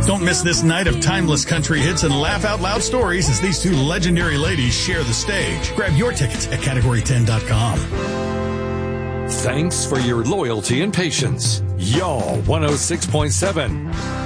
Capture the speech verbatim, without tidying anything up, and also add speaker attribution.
Speaker 1: Don't miss this night of timeless country hits and laugh out loud stories as these two legendary ladies share the stage. Grab your tickets at category ten dot com.
Speaker 2: Thanks for your loyalty and patience. Y'all one oh six point seven.